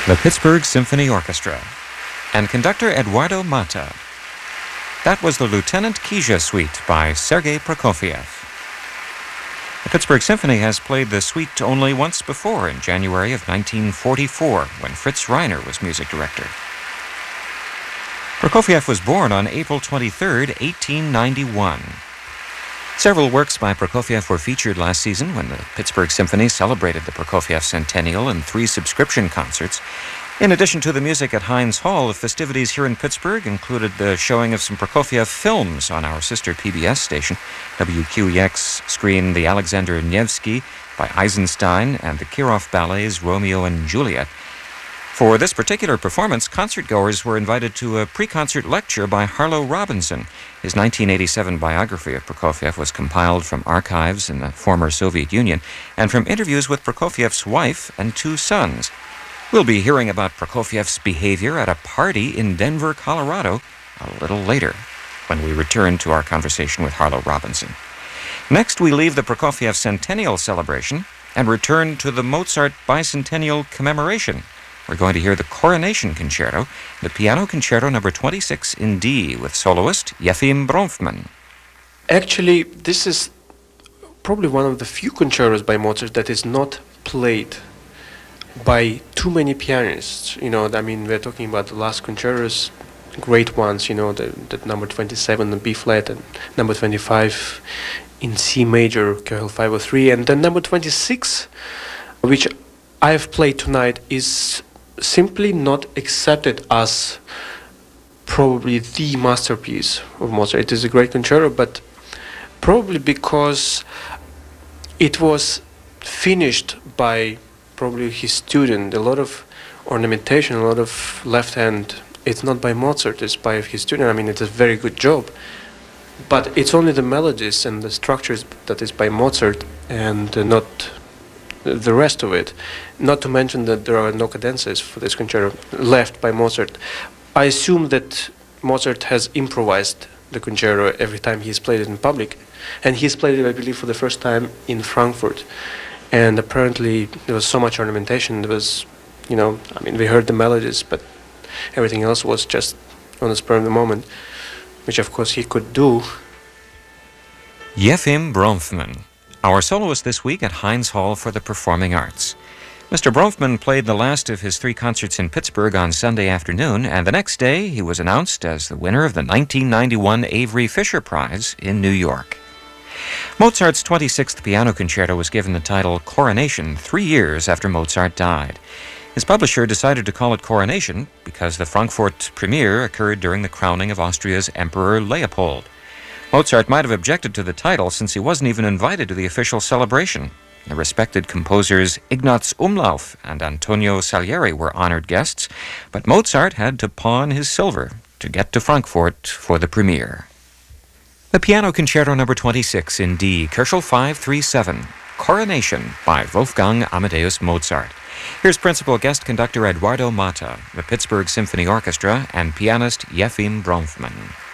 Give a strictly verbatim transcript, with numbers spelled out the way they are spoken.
the Pittsburgh Symphony Orchestra, and conductor Eduardo Mata. That was the Lieutenant Kija Suite by Sergei Prokofiev. The Pittsburgh Symphony has played the suite only once before, in January of nineteen forty-four, when Fritz Reiner was music director. Prokofiev was born on April twenty-third, eighteen ninety-one. Several works by Prokofiev were featured last season when the Pittsburgh Symphony celebrated the Prokofiev Centennial in three subscription concerts. In addition to the music at Heinz Hall, the festivities here in Pittsburgh included the showing of some Prokofiev films on our sister P B S station. W Q E X screened the Alexander Nevsky by Eisenstein and the Kirov Ballet's Romeo and Juliet. For this particular performance, concertgoers were invited to a pre-concert lecture by Harlow Robinson. His nineteen eighty-seven biography of Prokofiev was compiled from archives in the former Soviet Union and from interviews with Prokofiev's wife and two sons. We'll be hearing about Prokofiev's behavior at a party in Denver, Colorado, a little later, when we return to our conversation with Harlow Robinson. Next, we leave the Prokofiev Centennial celebration and return to the Mozart Bicentennial commemoration. We're going to hear the Coronation Concerto, the Piano Concerto number twenty-six in D, with soloist Yefim Bronfman. Actually, this is probably one of the few concertos by Mozart that is not played by too many pianists. You know, I mean, we're talking about the last concertos, great ones, you know, the, the number twenty-seven in B flat and number twenty-five in C major, K L five oh three, and then number twenty-six, which I've played tonight, is simply not accepted as probably the masterpiece of Mozart. It is a great concerto, but probably because it was finished by probably his student. A lot of ornamentation, a lot of left hand. It's not by Mozart, it's by his student. I mean, it's a very good job, but it's only the melodies and the structures that is by Mozart, and uh, not the rest of it. Not to mention that there are no cadences for this concerto left by Mozart. I assume that Mozart has improvised the concerto every time he's played it in public, and he's played it, I believe, for the first time in Frankfurt. And apparently there was so much ornamentation. There was, you know, I mean, we heard the melodies, but everything else was just on the spur of the moment, which of course he could do. Yefim Bronfman, our soloist this week at Heinz Hall for the Performing Arts. Mister Bronfman played the last of his three concerts in Pittsburgh on Sunday afternoon, and the next day he was announced as the winner of the nineteen ninety-one Avery Fisher Prize in New York. Mozart's twenty-sixth Piano Concerto was given the title Coronation three years after Mozart died. His publisher decided to call it Coronation because the Frankfurt premiere occurred during the crowning of Austria's Emperor Leopold. Mozart might have objected to the title since he wasn't even invited to the official celebration. The respected composers Ignaz Umlauf and Antonio Salieri were honored guests, but Mozart had to pawn his silver to get to Frankfurt for the premiere. The Piano Concerto number twenty-six in D, Köchel five three seven, Coronation by Wolfgang Amadeus Mozart. Here's principal guest conductor Eduardo Mata, the Pittsburgh Symphony Orchestra, and pianist Yefim Bronfman.